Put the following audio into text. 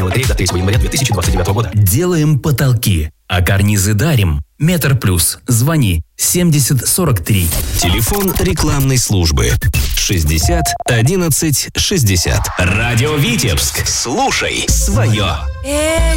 лотереи до 3 января 2029 года. Делаем потолки, а карнизы дарим. Метр Плюс. Звони 70 43. Телефон рекламной службы 60 11 60. Радио Витебск. Слушай свое.